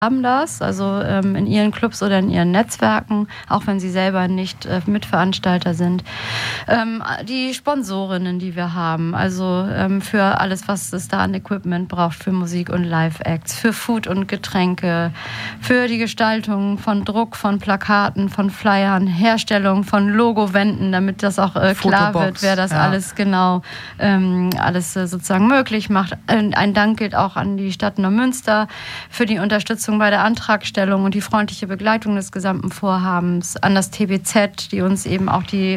haben das, also in ihren Clubs oder in ihren Netzwerken, auch wenn sie selber nicht Mitveranstalter sind. Die Sponsorinnen, die wir haben, also für alles, was es da an Equipment braucht, für Musik und Live-Acts, für Food und Getränke, für die Gestaltung von Druck, von Plakaten, von Flyern, Herstellung von Logowänden, damit das auch klar wird, wer das alles genau alles sozusagen möglich macht. Ein Dank gilt auch an die Stadt Neumünster für die Unterstützung bei der Antragstellung und die freundliche Begleitung des gesamten Vorhabens, an das TBZ, die uns eben auch die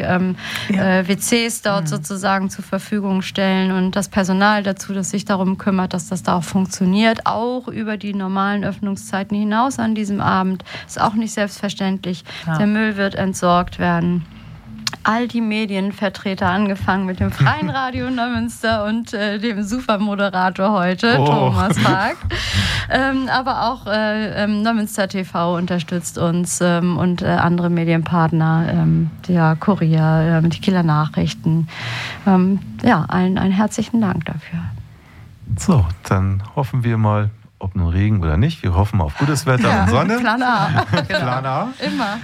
WCs dort sozusagen zur Verfügung stellen und das Personal dazu, das sich darum kümmert, dass das da auch funktioniert, auch über die normalen Öffnungszeiten hinaus an diesem Abend. Ist auch nicht selbstverständlich. Ja. Der Müll wird entsorgt werden. All die Medienvertreter, angefangen mit dem Freien Radio Neumünster und dem Supermoderator heute, Thomas Haag. Aber auch Neumünster TV unterstützt uns und andere Medienpartner, der Kurier, die Kieler Nachrichten. Allen einen herzlichen Dank dafür. So, dann hoffen wir mal, ob nun Regen oder nicht. Wir hoffen auf gutes Wetter und Sonne. Plan A. Plan A. Immer.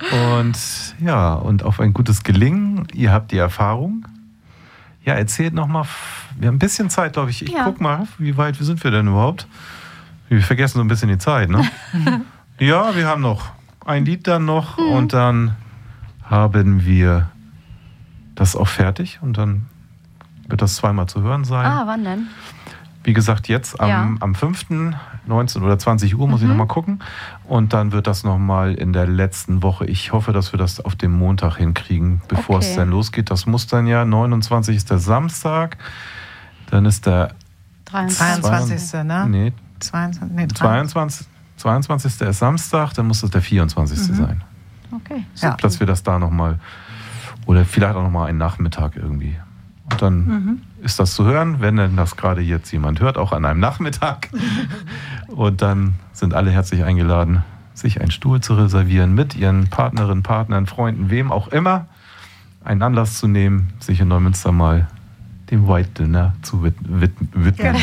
Und auf ein gutes Gelingen. Ihr habt die Erfahrung. Ja, erzählt nochmal. Wir haben ein bisschen Zeit, glaube ich. Ich guck mal, wie weit sind wir denn überhaupt? Wir vergessen so ein bisschen die Zeit, ne? Ja, wir haben noch ein Lied dann noch und dann haben wir das auch fertig und dann wird das zweimal zu hören sein. Ah, wann denn? Wie gesagt, jetzt am 5. 19 oder 20 Uhr muss ich nochmal gucken. Und dann wird das nochmal in der letzten Woche. Ich hoffe, dass wir das auf den Montag hinkriegen, bevor es dann losgeht. Das muss dann 29 ist der Samstag. Dann ist der 23. Ne? Nee. 22. 22. ist Samstag, dann muss das der 24. sein. Okay. So, dass wir das da nochmal, oder vielleicht auch nochmal einen Nachmittag irgendwie. Und dann ist das zu hören, wenn denn das gerade jetzt jemand hört, auch an einem Nachmittag. Und dann sind alle herzlich eingeladen, sich einen Stuhl zu reservieren, mit ihren Partnerinnen, Partnern, Freunden, wem auch immer, einen Anlass zu nehmen, sich in Neumünster mal dem White Dinner zu widmen.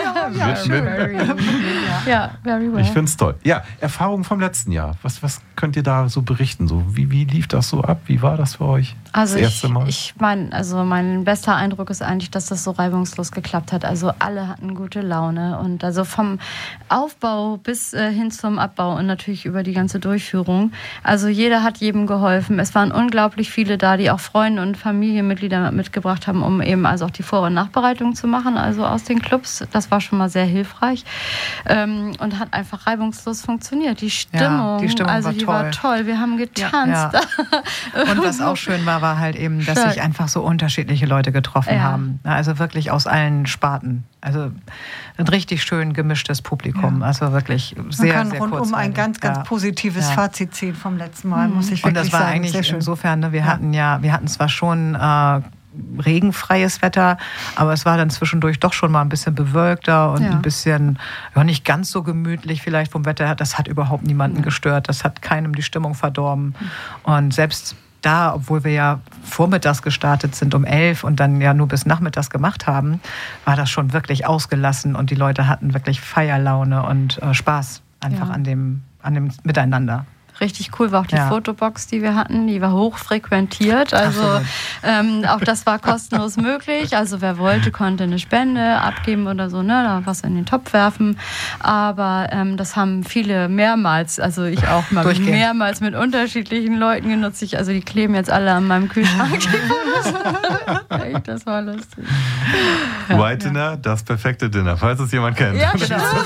Ja, very well. Ich finde es toll. Ja, Erfahrungen vom letzten Jahr. Was könnt ihr da so berichten? So, wie lief das so ab? Wie war das für euch? Also das erste Mal? Mein bester Eindruck ist eigentlich, dass das so reibungslos geklappt hat. Also alle hatten gute Laune und also vom Aufbau bis hin zum Abbau und natürlich über die ganze Durchführung. Also jeder hat jedem geholfen. Es waren unglaublich viele da, die auch Freunde und Familienmitglieder mitgebracht haben, um eben also auch die Vor- und Nachbereitung zu machen, also aus den Clubs. Das war schon mal sehr hilfreich und hat einfach reibungslos funktioniert. Die Stimmung war toll. Wir haben getanzt. Ja. Und was auch schön war halt eben, dass sich einfach so unterschiedliche Leute getroffen haben. Also wirklich aus allen Sparten. Also ein richtig schön gemischtes Publikum. Ja. Also wirklich sehr, Man sehr kann rundum ein ganz positives Fazit ziehen vom letzten Mal, muss ich wirklich sagen. Und das war eigentlich insofern, ne, wir hatten zwar schon regenfreies Wetter, aber es war dann zwischendurch doch schon mal ein bisschen bewölkter und ein bisschen, nicht ganz so gemütlich vielleicht vom Wetter her. Das hat überhaupt niemanden gestört. Das hat keinem die Stimmung verdorben. Und selbst da, obwohl wir ja vormittags gestartet sind um 11 und dann ja nur bis nachmittags gemacht haben, war das schon wirklich ausgelassen und die Leute hatten wirklich Feierlaune und Spaß einfach an dem Miteinander. Richtig cool war auch die Fotobox, die wir hatten. Die war hoch frequentiert. Also auch das war kostenlos möglich. Also wer wollte, konnte eine Spende abgeben oder so, ne, da was in den Topf werfen. Aber das haben viele mehrmals, also ich auch mal mehrmals mit unterschiedlichen Leuten genutzt. Also die kleben jetzt alle an meinem Kühlschrank. Das war lustig. White Dinner, das perfekte Dinner, falls es jemand kennt. Ja,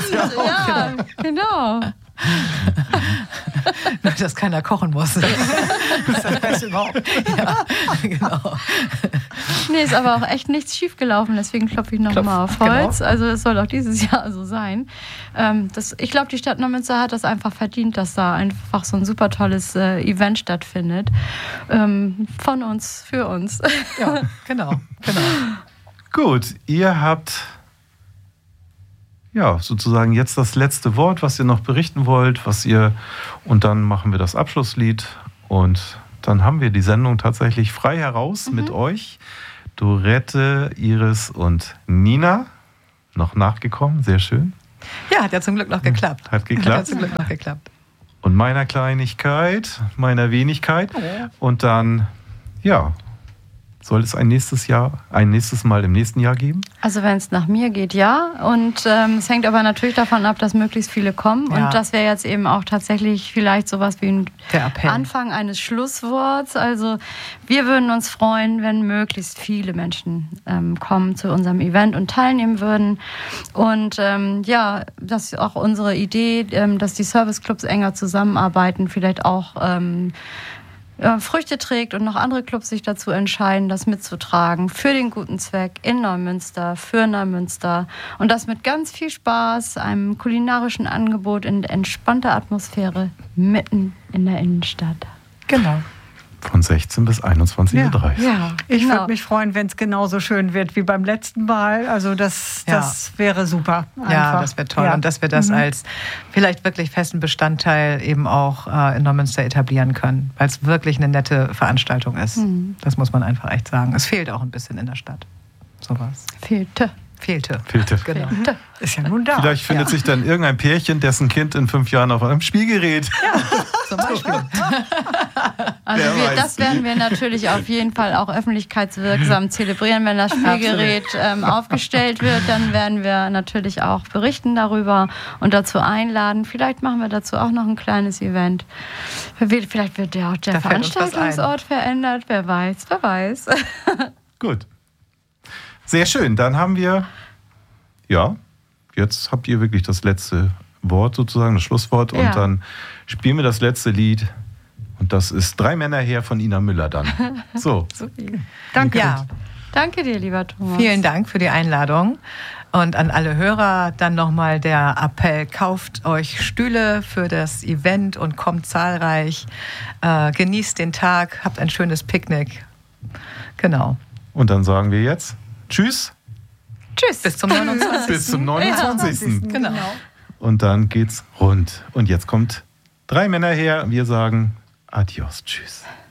genau. Dass keiner kochen muss. Das heißt überhaupt. Ja, genau. Nee, ist aber auch echt nichts schiefgelaufen, deswegen klopfe ich noch mal auf Holz. Genau. Also es soll auch dieses Jahr so sein. Ich glaube, die Stadt Neumünster hat das einfach verdient, dass da einfach so ein super tolles Event stattfindet. Von uns, für uns. Ja, genau. Gut, ihr habt sozusagen jetzt das letzte Wort, was ihr noch berichten wollt, und dann machen wir das Abschlusslied und dann haben wir die Sendung tatsächlich frei heraus mit euch. Dorette, Iris und Nina, noch nachgekommen, sehr schön. Ja, hat ja zum Glück noch geklappt. Hat geklappt. Hat zum Glück noch geklappt. Und meiner Kleinigkeit, meiner Wenigkeit. Und dann, ja, soll es ein nächstes Mal im nächsten Jahr geben? Also wenn es nach mir geht, ja. Und es hängt aber natürlich davon ab, dass möglichst viele kommen. Ja. Und das wäre jetzt eben auch tatsächlich vielleicht sowas wie ein Anfang eines Schlussworts. Also wir würden uns freuen, wenn möglichst viele Menschen kommen zu unserem Event und teilnehmen würden. Und ja, das ist auch unsere Idee, dass die Serviceclubs enger zusammenarbeiten, vielleicht auch Früchte trägt und noch andere Clubs sich dazu entscheiden, das mitzutragen für den guten Zweck in Neumünster, für Neumünster und das mit ganz viel Spaß, einem kulinarischen Angebot in entspannter Atmosphäre mitten in der Innenstadt. Genau. Von 16 bis 21:30 Uhr. Ja, ich würde mich freuen, wenn es genauso schön wird wie beim letzten Mal. Also das wäre super. Einfach. Ja, das wäre toll. Ja. Und dass wir das als vielleicht wirklich festen Bestandteil eben auch in Neumünster etablieren können. Weil es wirklich eine nette Veranstaltung ist. Mhm. Das muss man einfach echt sagen. Es fehlt auch ein bisschen in der Stadt. Sowas. Fehlte. Genau. Ist ja nun da. Vielleicht findet sich dann irgendein Pärchen, dessen Kind in 5 Jahren auf einem Spielgerät. Ja, zum Beispiel. Also das werden wir natürlich auf jeden Fall auch öffentlichkeitswirksam zelebrieren. Wenn das Spielgerät aufgestellt wird, dann werden wir natürlich auch berichten darüber und dazu einladen. Vielleicht machen wir dazu auch noch ein kleines Event. Vielleicht wird ja auch der Veranstaltungsort verändert. Wer weiß. Gut. Sehr schön, dann haben wir, jetzt habt ihr wirklich das letzte Wort sozusagen, das Schlusswort und dann spielen wir das letzte Lied und das ist 3 Männer her von Ina Müller dann. So. Danke. Ja. Danke dir, lieber Thomas. Vielen Dank für die Einladung und an alle Hörer dann nochmal der Appell, kauft euch Stühle für das Event und kommt zahlreich, genießt den Tag, habt ein schönes Picknick. Genau. Und dann sagen wir jetzt Tschüss. Bis zum 29. Bis zum 29. Ja, genau. Und dann geht's rund. Und jetzt kommt 3 Männer her. Wir sagen Adios. Tschüss.